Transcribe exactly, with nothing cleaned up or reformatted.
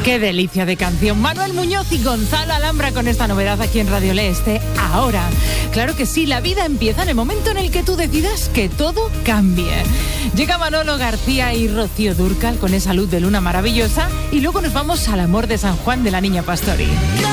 Qué delicia de canción. Manuel Muñoz y Gonzalo Alhambra con esta novedad aquí en Radio Leste. Ahora, claro que sí, la vida empieza en el momento en el que tú decidas que todo cambie. Llega Manolo García y Rocío Dúrcal con esa luz de luna maravillosa y luego nos vamos al amor de San Juan de la Niña Pastori.